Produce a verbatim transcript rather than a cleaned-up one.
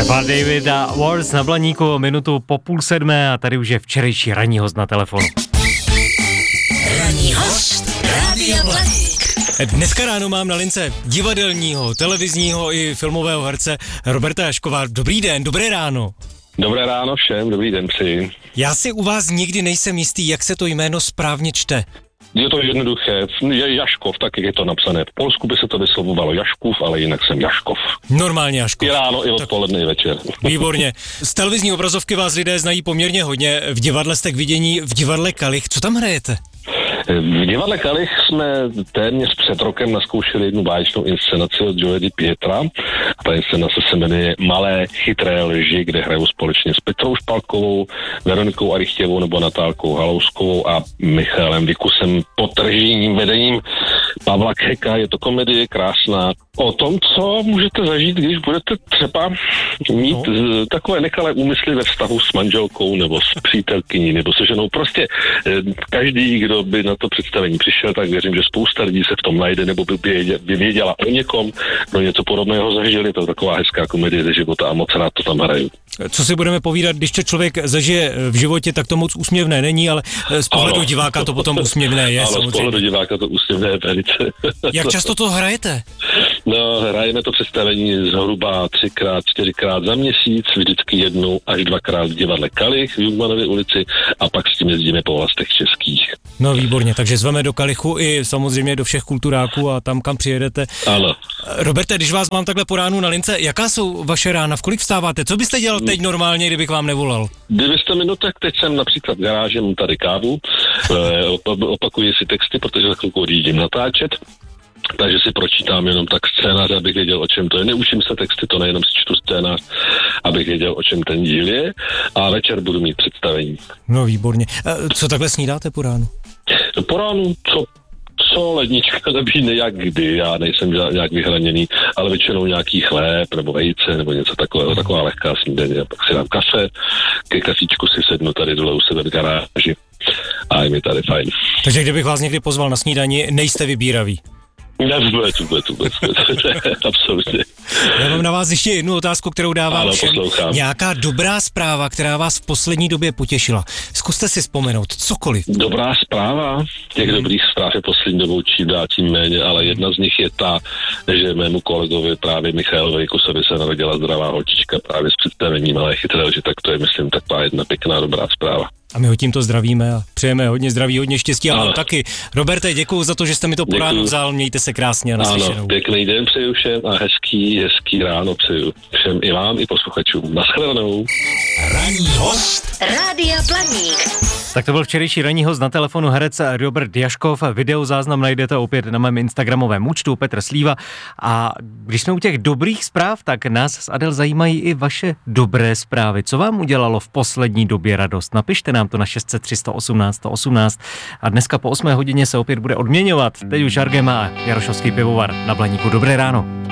Stefan David a Wars na Blaníku, minutu po půl sedmé a tady už je včerejší ranní host na telefonu. Ranní host Rádia Blaník. Dneska ráno mám na lince divadelního, televizního i filmového herce Roberta Jaškova. Dobrý den, dobré ráno. Dobré ráno všem, dobrý den přeji. Já si u vás nikdy nejsem jistý, jak se to jméno správně čte. Je to jednoduché, je Jaškov, tak jak je to napsané. V Polsku by se to vyslovovalo Jaškův, ale jinak jsem Jaškov. Normálně Jaškov. I ráno, i odpoledne, i večer. Výborně. Z televizní obrazovky vás lidé znají poměrně hodně. V divadle jste k vidění, v divadle Kalich. Co tam hrajete? V divadle Kalich jsme téměř před rokem naskoušeli jednu báječnou inscenaci od Gioia Di Pietra. Ta inscenace se jmenuje Malé chytré lži, kde hrajou společně s Petrou Špalkovou, Veronikou Arychtěvou nebo Natálkou Halouskovou a Michalem Vikusem pod režijním vedením Pavla Keka. Je to komedie krásná o tom, co můžete zažít, když budete třeba mít no. takové nekalé úmysly ve vztahu s manželkou nebo s přítelkyní nebo se ženou. Prostě každý, kdo by na to představení přišel, tak věřím, že spousta lidí se v tom najde nebo by, by věděla o někom, kdo něco podobného zažili. To je taková hezká komedie ze života a moc rád to tam hraju. Co si budeme povídat, když to člověk zažije v životě, tak to moc úsměvné není, ale z pohledu ano. diváka to potom úsměvné je. Ale samozřejmě. z pohledu diváka to úsměvné je velice. Jak často to hrajete? No, hrajeme to představení zhruba třikrát, čtyřikrát za měsíc, vždycky jednou až dvakrát v divadle Kalich v Jungmannově ulici a pak s tím jezdíme po vlastech českých. No výborně, takže zveme do Kalichu i samozřejmě do všech kulturáků a tam, kam přijedete. Ano. Roberte, když vás mám takhle po ránu na lince, jaká jsou vaše rána? V kolik vstáváte? Co byste dělal teď normálně, kdybych vám nevolal? Kdybyste mi, no tak teď jsem například v garáži, mám tady kávu, opakuji si texty, protože za chvilku odjíždím natáčet. Takže si pročítám jenom tak scénář, abych věděl, o čem to je. Neučím se texty, to nejenom si čtu scénář, abych věděl, o čem ten díl je. A večer budu mít představení. No výborně. Co takhle snídáte po ránu? Po ránu, co, co lednička nabídne, jak kdy. Já nejsem nějak vyhraněný, ale většinou nějaký chléb nebo vejce nebo něco takového, taková lehká snídaně. A pak si dám kafe, ke kafíčku si sednu tady dole u sebe v garáži a je mi tady fajn. Takže kdybych vás někdy pozval na snídani, nejste vybíraví? Ne, vůbec, vůbec, vůbec, absolutně. Já mám na vás ještě jednu otázku, kterou dávám ano, všem. Poslouchám. Nějaká dobrá zpráva, která vás v poslední době potěšila. Zkuste si vzpomenout, cokoliv. Dobrá zpráva. Těch hmm. dobrých zpráv je poslední dobou čím dál tím méně, ale jedna z nich je ta, že mému kolegovi právě Michalovi Vikusovi se narodila zdravá holčička právě s představením Malé chytré lži, tak to je, myslím, taková jedna pěkná dobrá zpráva. A my ho tímto zdravíme a přejeme hodně zdraví, hodně štěstí a taky. Roberte, děkuju za to, že jste mi to po ránu vzal, mějte se krásně a naslyšenou. Ano, pěkný den přeju všem a hezký, hezký ráno přeju všem i vám, i posluchačům. Naschledanou. Ranní host Rádia Blaník. Tak to byl včerejší ranní host na telefonu herec Robert Jaškov. Videozáznam najdete opět na mém instagramovém účtu Petr Slíva. A když jsme u těch dobrých zpráv, tak nás s Adel zajímají i vaše dobré zprávy. Co vám udělalo v poslední době radost? Napište nám to na šest set tři sto osmnáct sto osmnáct a dneska po osmé hodině se opět bude odměňovat. Teď už Argema a Jarošovský pivovar na Blaníku. Dobré ráno.